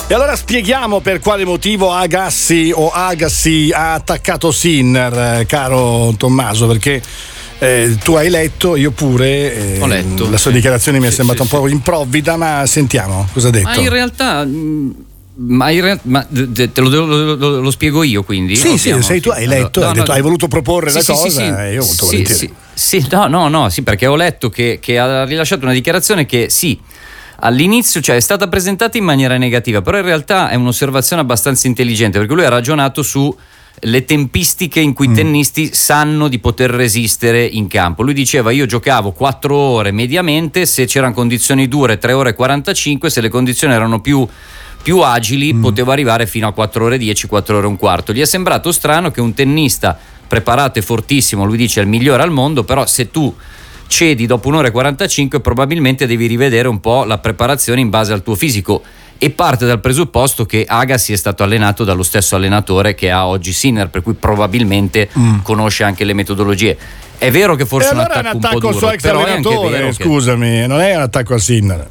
E allora spieghiamo per quale motivo Agassi ha attaccato Sinner, caro Tommaso, perché tu hai letto, io pure, ho letto. La sua dichiarazione mi è sembrata un po' improvvida, ma sentiamo cosa ha detto. Ma in realtà te lo spiego io, quindi? Sì, sei tu, hai letto, hai voluto proporre la cosa, e io molto volentieri. Sì, perché ho letto che ha rilasciato una dichiarazione che sì, all'inizio, cioè, è stata presentata in maniera negativa, però in realtà è un'osservazione abbastanza intelligente, perché lui ha ragionato su le tempistiche in cui i tennisti sanno di poter resistere in campo. Lui diceva: io giocavo 4 ore mediamente, se c'erano condizioni dure 3 ore e 45, se le condizioni erano più agili potevo arrivare fino a 4 ore 10, 4 ore e un quarto. Gli è sembrato strano che un tennista preparato e fortissimo, lui dice è il migliore al mondo, però se tu cedi dopo 1 ora e 45 probabilmente devi rivedere un po' la preparazione in base al tuo fisico, e parte dal presupposto che Agassi è stato allenato dallo stesso allenatore che ha oggi Sinner, per cui probabilmente conosce anche le metodologie. È vero che forse allora è un attacco un po' al duro, suo ex però allenatore, scusami, non è un attacco a Sinner.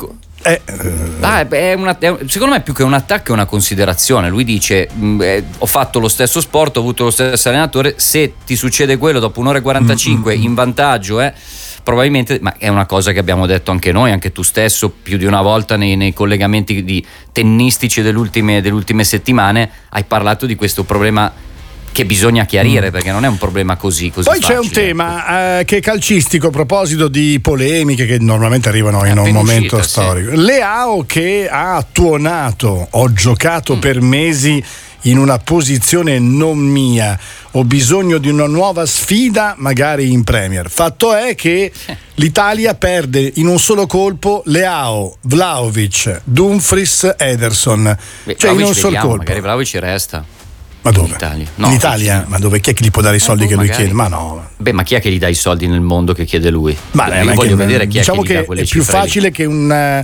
Secondo me più che un attacco è una considerazione. Lui dice ho fatto lo stesso sport, ho avuto lo stesso allenatore, se ti succede quello dopo 1 ora e 45 in vantaggio probabilmente, ma è una cosa che abbiamo detto anche noi, anche tu stesso più di una volta nei collegamenti di tennistici delle ultime settimane, hai parlato di questo problema che bisogna chiarire, perché non è un problema così poi facile. C'è un tema che è calcistico, a proposito di polemiche che normalmente arrivano in un momento storico. Leao che ha tuonato: ho giocato per mesi in una posizione non mia, ho bisogno di una nuova sfida, magari in Premier. Fatto è che l'Italia perde in un solo colpo Leao, Vlahovic, Dumfries, Ederson. Cioè in un solo colpo. Magari Vlahovic resta. Ma dove? In Italia? Ma dove? Chi è che gli può dare i soldi che lui chiede? Ma no. Beh, ma chi è che gli dà i soldi nel mondo che chiede lui? Ma io voglio vedere chi diciamo è che gli dà quelle cifre. Diciamo che è più facile che un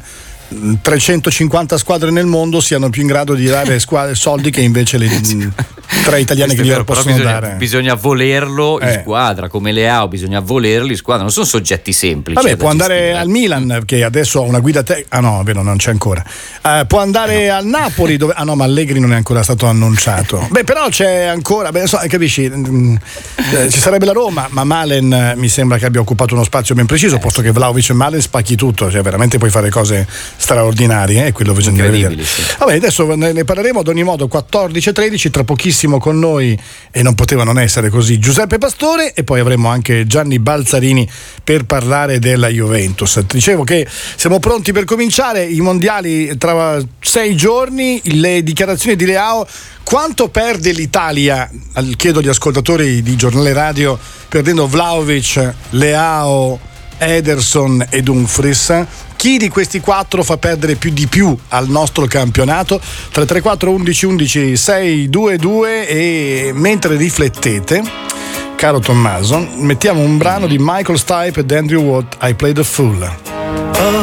350 squadre nel mondo siano più in grado di dare soldi che invece le 3 italiane che glielo possono dare. Bisogna volerlo in squadra, come Leao bisogna volerlo in squadra, non sono soggetti semplici. Vabbè, può andare al Milan, che adesso ha una guida no, vero, non c'è ancora. Può andare al Napoli, dove no, ma Allegri non è ancora stato annunciato. Beh, però c'è ancora, capisci, ci sarebbe la Roma, ma Malen mi sembra che abbia occupato uno spazio ben preciso, posto che Vlahovic e Malen spacchi tutto, cioè veramente puoi fare cose straordinarie, quello bisogna vedere. Sì. Vabbè, adesso ne parleremo. Ad ogni modo 14:13, tra pochissimo con noi, e non poteva non essere così, Giuseppe Pastore, e poi avremo anche Gianni Balzarini per parlare della Juventus. Dicevo che siamo pronti per cominciare i mondiali tra 6 giorni, le dichiarazioni di Leao. Quanto perde l'Italia? Chiedo agli ascoltatori di Giornale Radio, perdendo Vlahovic, Leao, Ederson e Dumfries. Chi di questi 4 fa perdere di più al nostro campionato? 334 11 11 622. E mentre riflettete, caro Tommaso, mettiamo un brano di Michael Stipe ed Andrew Watt, I Played the Fool.